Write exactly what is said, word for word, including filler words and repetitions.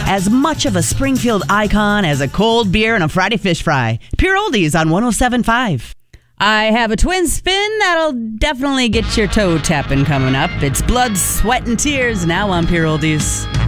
as much of a Springfield icon as a cold beer and a Friday fish fry. Pure Oldies on one oh seven point five. I have a twin spin that'll definitely get your toe tapping coming up. It's Blood, Sweat, and Tears now on Pure Oldies.